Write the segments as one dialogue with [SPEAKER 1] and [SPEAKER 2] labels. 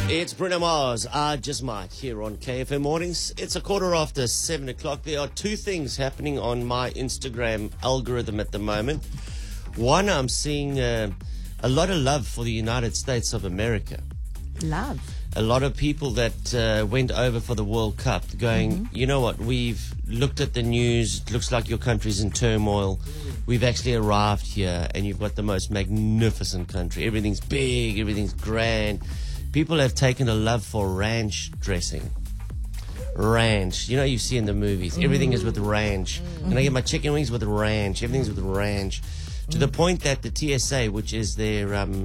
[SPEAKER 1] It's Bruno Mars, I Just Might, here on KFM Mornings. It's 7:15. There are two things happening on my Instagram algorithm at the moment. One, I'm seeing a lot of love for the United States of America.
[SPEAKER 2] Love.
[SPEAKER 1] A lot of people that went over for the World Cup going, you know what, we've looked at the news, it looks like your country's in turmoil. We've actually arrived here and you've got the most magnificent country. Everything's big, everything's grand. People have taken a love for ranch dressing. Ranch. You know, you see in the movies. Everything is with ranch. Can I get my chicken wings with ranch? Everything's with ranch. To the point that the TSA, which is their,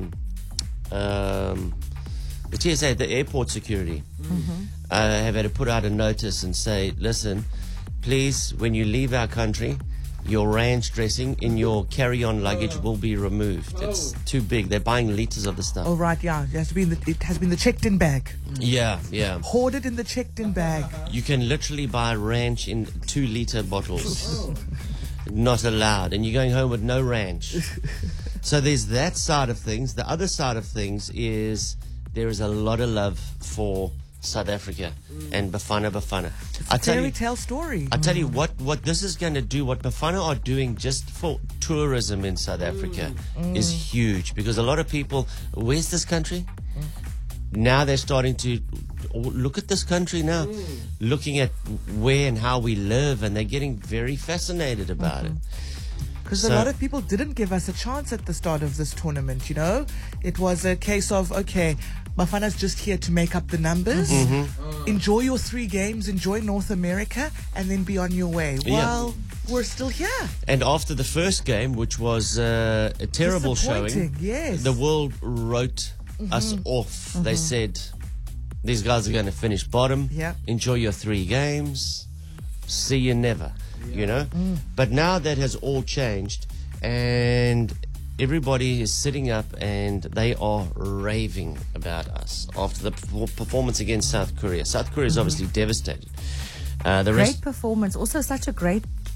[SPEAKER 1] the TSA, the airport security, have had to put out a notice and say, listen, please, when you leave our country, your ranch dressing in your carry-on luggage will be removed. It's too big. They're buying liters of the stuff.
[SPEAKER 3] Oh, right, yeah. It has been the checked-in bag.
[SPEAKER 1] Yeah.
[SPEAKER 3] Hoarded in the checked-in bag.
[SPEAKER 1] You can literally buy ranch in 2-liter bottles. Not allowed. And you're going home with no ranch. So there's that side of things. The other side of things is there is a lot of love for South Africa and Bafana Bafana.
[SPEAKER 3] It's a fairy tale story.
[SPEAKER 1] I tell you what this is going to do, what Bafana are doing just for tourism in South Africa is huge, because a lot of people, where's this country? Now they're starting to look at this country now, looking at where and how we live, and they're getting very fascinated about it.
[SPEAKER 3] Because a lot of people didn't give us a chance at the start of this tournament, you know? It was a case of, okay, Bafana's just here to make up the numbers. Enjoy your 3 games, enjoy North America, and then be on your way. Well, we're still here.
[SPEAKER 1] And after the first game, which was a terrible showing,
[SPEAKER 3] yes.
[SPEAKER 1] the world wrote us off. They said, these guys are going to finish bottom. Enjoy your 3 games. See you never. You know, but now that has all changed, and everybody is sitting up and they are raving about us after the performance against South Korea. South Korea is obviously devastated.
[SPEAKER 2] Great performance, also such a great